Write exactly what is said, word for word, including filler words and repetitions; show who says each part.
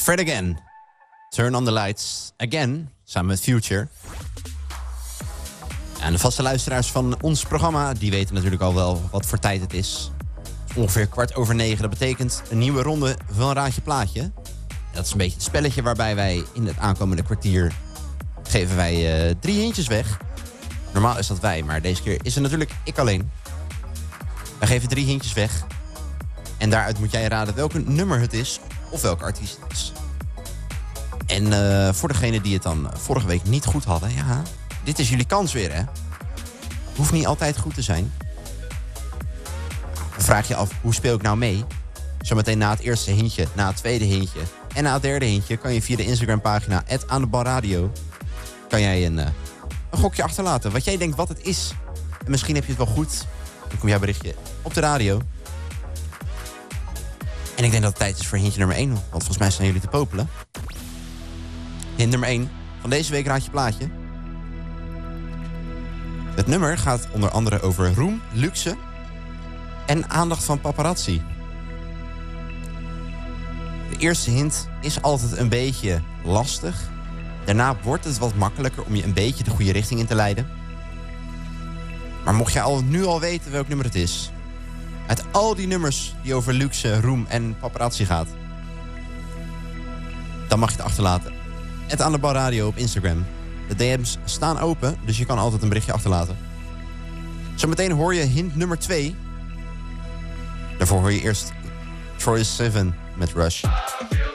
Speaker 1: Fred Again. Turn on the lights again. Samen met Future. En de vaste luisteraars van ons programma, die weten natuurlijk al wel wat voor tijd het is. Ongeveer kwart over negen. Dat betekent een nieuwe ronde van Raadje Plaatje. Dat is een beetje het spelletje waarbij wij in het aankomende kwartier geven wij uh, drie hintjes weg. Normaal is dat wij, maar deze keer is het natuurlijk ik alleen. Wij geven drie hintjes weg. En daaruit moet jij raden welke nummer het is of welke artiest het is. En uh, voor degenen die het dan vorige week niet goed hadden, ja, dit is jullie kans weer, hè. Hoeft niet altijd goed te zijn. Dan vraag je af, hoe speel ik nou mee? Zometeen na het eerste hintje, na het tweede hintje en na het derde hintje kan je via de Instagram-pagina at aan de bar radio kan jij een, uh, een gokje achterlaten. Wat jij denkt wat het is. En misschien heb je het wel goed. Dan komt jouw berichtje op de radio. En ik denk dat het tijd is voor hintje nummer één. Want volgens mij zijn jullie te popelen. Hint nummer één van deze week Raadje Plaatje. Het nummer gaat onder andere over roem, luxe en aandacht van paparazzi. De eerste hint is altijd een beetje lastig. Daarna wordt het wat makkelijker om je een beetje de goede richting in te leiden. Maar mocht je al, nu al weten welk nummer het is, uit al die nummers die over luxe, roem en paparazzi gaat, dan mag je het achterlaten. Het aan de bar radio op Instagram. De D M's staan open, dus je kan altijd een berichtje achterlaten. Zometeen hoor je hint nummer twee. Daarvoor hoor je eerst Troye Sivan met Rush.